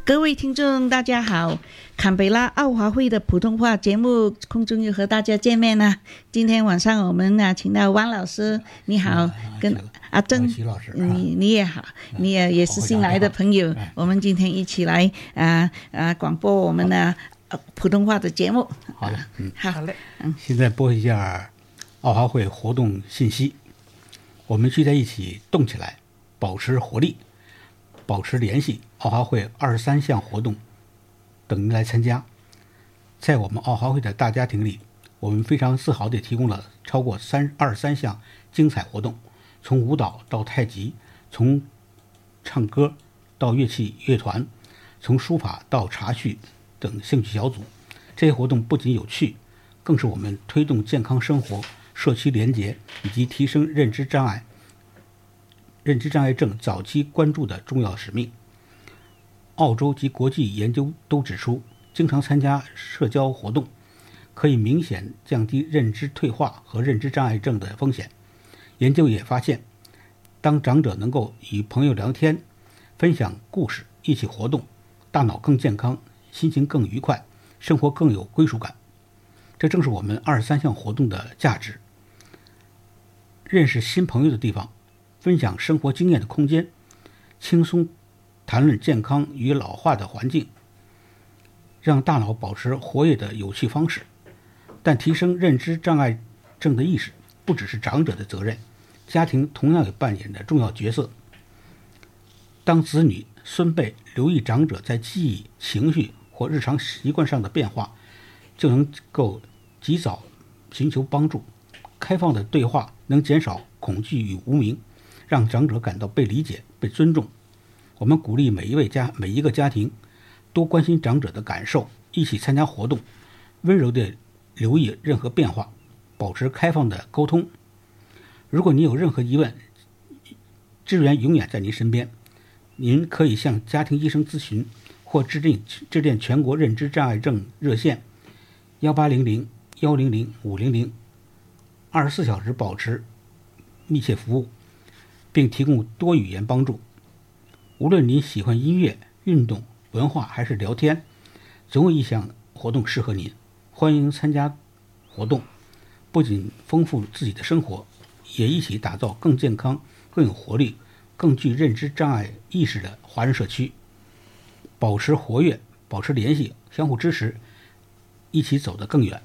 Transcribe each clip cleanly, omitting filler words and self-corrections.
各位听众大家好，坎培拉奥华会的普通话节目空中又和大家见面了。今天晚上我们请到汪老师，你好，跟阿珍， 徐老师， 你也好，你也是新来的朋友，我们今天一起来广播我们的普通话的节目。 好的， 好嘞， 现在播一下奥华会活动信息。我们聚在一起动起来，保持活力，保持联系。奥华会23项活动等您来参加。在我们奥华会的大家庭里，我们非常自豪地提供了超过23项精彩活动，从舞蹈到太极，从唱歌到乐器乐团，从书法到茶叙等兴趣小组。这些活动不仅有趣，更是我们推动健康生活、社区联结以及提升认知障碍症早期关注的重要使命。澳洲及国际研究都指出，经常参加社交活动可以明显降低认知退化和认知障碍症的风险。研究也发现，当长者能够与朋友聊天、分享故事、一起活动，大脑更健康，心情更愉快，生活更有归属感。这正是我们23项活动的价值。认识新朋友的地方，分享生活经验的空间，轻松谈论健康与老化的环境，让大脑保持活跃的有趣方式。但提升认知障碍症的意识不只是长者的责任，家庭同样也扮演着重要角色。当子女、孙辈留意长者在记忆、情绪或日常习惯上的变化，就能够及早寻求帮助。开放的对话能减少恐惧与无明，让长者感到被理解、被尊重。我们鼓励每一个家庭多关心长者的感受，一起参加活动，温柔地留意任何变化，保持开放的沟通。如果你有任何疑问，支援永远在您身边。您可以向家庭医生咨询，或致电全国认知障碍症热线1800-100-500， 24小时保持密切服务，并提供多语言帮助。无论您喜欢音乐、运动、文化还是聊天，总有一项活动适合您。欢迎参加活动，不仅丰富自己的生活，也一起打造更健康、更有活力、更具认知障碍意识的华人社区。保持活跃，保持联系，相互支持，一起走得更远。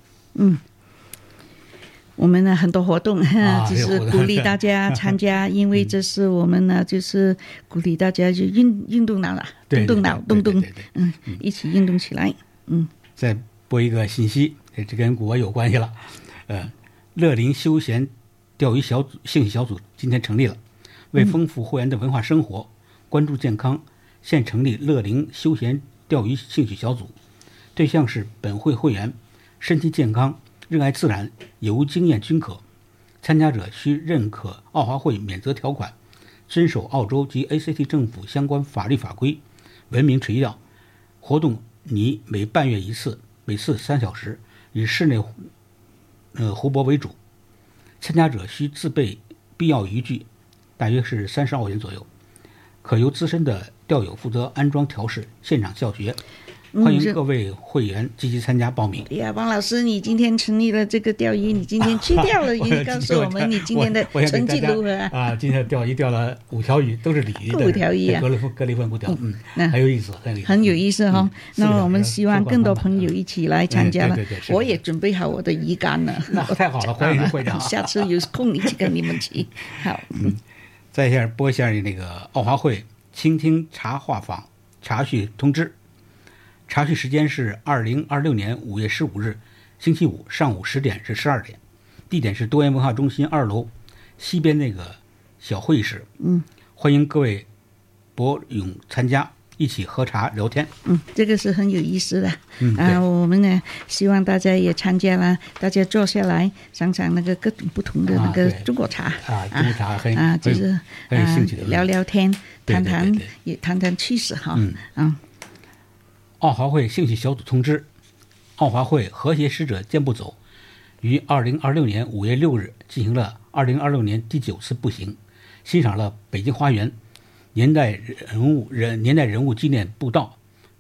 我们呢很多活动就是鼓励大家参加，因为这是我们呢就是鼓励大家就运动脑了，动脑，一起运动起来。 再播一个信息，这跟我有关系了。乐龄休闲钓鱼兴趣小组今天成立了，为丰富会员的文化生活，关注健康，现成立乐龄休闲钓鱼兴趣小组，对象是本会会员，身体健康，热爱自然，有无经验均可。参加者需认可奥华会免责条款，遵守澳洲及 ACT 政府相关法律法规，文明垂钓。活动拟每半月一次，每次3小时，以室内湖泊为主。参加者需自备必要渔具，大约是30澳元左右，可由资深的钓友负责安装调试，现场教学。欢迎各位会员积极参加报名。 汪老师，你今天成立了这个钓鱼，你今天去钓了鱼，告诉我们你今天的成绩如何今天钓鱼钓了5条鱼，都是鲤鱼的 ，5条鱼啊， 格里芬古钓，很有意思， 很有意思哈。那我们希望更多朋友一起来参加了。我也准备好我的鱼竿了。 那太好了，欢迎会长。 下次有空一起跟你们去。好， 再播一下那个奥华会倾听茶话坊茶叙通知。茶叙时间是2026年5月15日星期五上午10点至12点，地点是多元文化中心2楼西边那个小会议室。欢迎各位博勇参加，一起喝茶聊天。 这个是很有意思的。我们呢希望大家也参加了，大家坐下来尝尝那个各种不同的那个中国茶中国茶就是很有兴趣的聊聊天，也谈谈趣事哈。 奥华会兴趣小组通知：奥华会和谐使者健步走于2026年5月6日进行了2026年第9次步行，欣赏了北京花园年代人物纪念步道、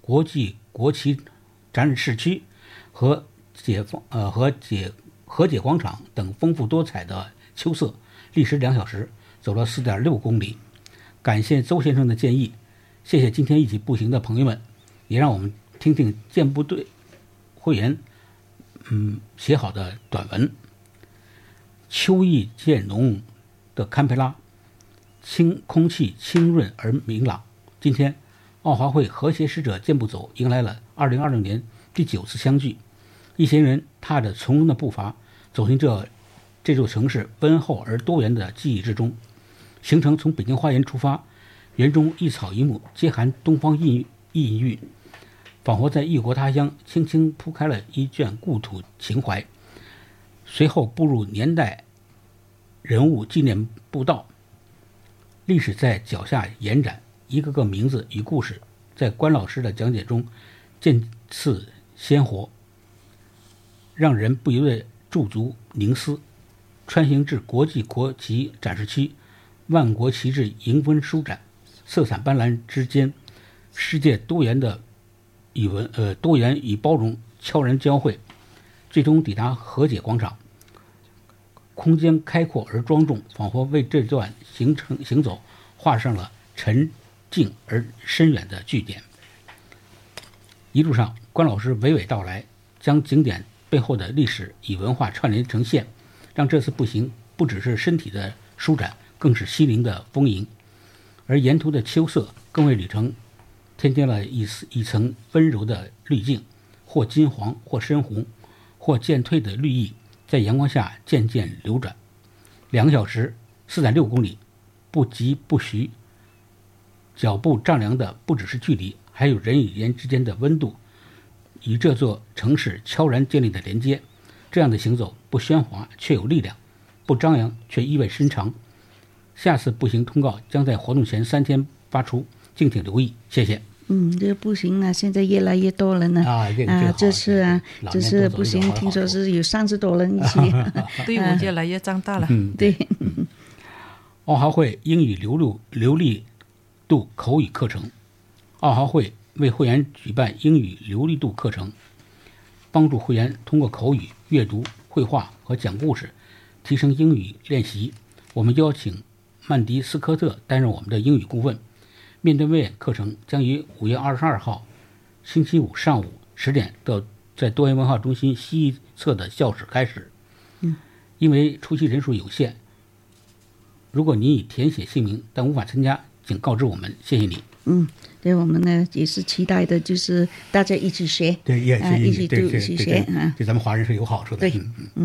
国际国旗展示区和和解广场等丰富多彩的秋色，历时2小时，走了4.6公里。感谢周先生的建议，谢谢今天一起步行的朋友们，也让我们听听健步队会员写好的短文。秋意渐浓的堪培拉，空气清润而明朗。今天奥华会和谐使者健步走迎来了2026年第9次相聚，一行人踏着从容的步伐走进这座城市温厚而多元的记忆之中。行程从北京花园出发，园中一草一木皆含东方意蕴，仿佛在异国他乡轻轻铺开了一卷故土情怀。随后步入年代人物纪念步道，历史在脚下延展，一个个名字与故事在关老师的讲解中渐次鲜活，让人不由得驻足凝思。穿行至国际国旗展示区，万国旗帜迎风舒展，色彩斑斓之间，世界多元与包容悄然交汇，最终抵达和解广场。空间开阔而庄重，仿佛为这段行走画上了沉静而深远的句点。一路上，关老师娓娓道来，将景点背后的历史与文化串联成线，让这次步行不只是身体的舒展，更是心灵的丰盈。而沿途的秋色更为旅程添加了一层温柔的滤镜，或金黄，或深红，或渐褪的绿意，在阳光下渐渐流转。2个小时4.6公里，不急不徐，脚步丈量的不只是距离，还有人与人之间的温度，与这座城市悄然建立的连接。这样的行走不喧哗却有力量，不张扬却意味深长。下次步行通告将在活动前3天发出，敬请留意，谢谢。 这个步行呢，现在越来越多了呢。这次步行听说是有30多人一起， 队伍越来越壮大了。 对。 奥华会英语流利度口语课程，奥华会为会员举办英语流利度课程，帮助会员通过口语、阅读、绘画和讲故事提升英语练习。我们邀请曼迪斯科特担任我们的英语顾问。面对面课程将于5月22号星期五上午10点在多元文化中心西侧的教室开始。因为出席人数有限，如果你已填写姓名但无法参加，请告知我们，谢谢你。 对，我们呢也是期待的，就是大家一起学， 对， 一起读，一起学， 对咱们华人是有好处的。 对，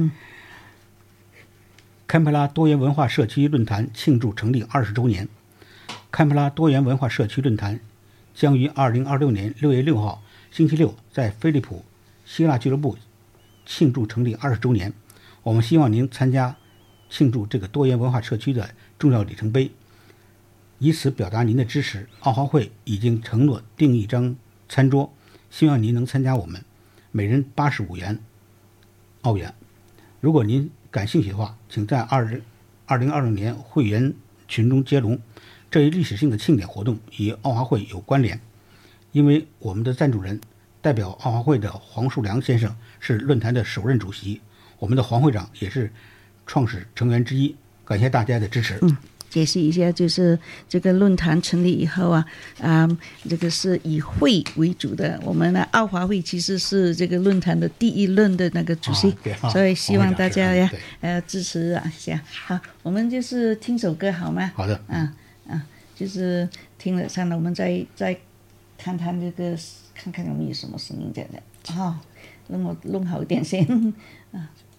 堪培拉多元文化社区论坛庆祝成立20周年。堪培拉多元文化社区论坛将于2026年6月6号星期六在飞利浦希腊俱乐部庆祝成立20周年。我们希望您参加庆祝这个多元文化社区的重要里程碑，以此表达您的支持。奥华会已经承诺订一张餐桌，希望您能参加我们，每人85澳元。如果您感兴趣的话，请在2026年会员群中接龙。这一历史性的庆典活动与奥华会有关联，因为我们的赞助人代表奥华会的黄树良先生是论坛的首任主席，我们的黄会长也是创始成员之一。感谢大家的支持。 解释一下，就是这个论坛成立以后啊，这个是以会为主的。我们的奥华会其实是这个论坛的第一任的那个主席，所以希望大家呀，支持一下。好，我们就是听首歌好吗？ 好的。 就是听了上来，我们再看看这个，看看我们有什么声音在的。让我弄好一点先。